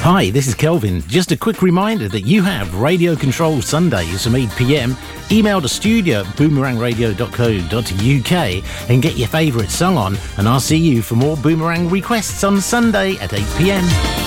Hi, this is Kelvin. Just a quick reminder that you have Radio Control Sundays from 8 p.m. Email to studio@boomerangradio.co.uk and get your favourite song on, and I'll see you for more Boomerang requests on Sunday at 8 p.m.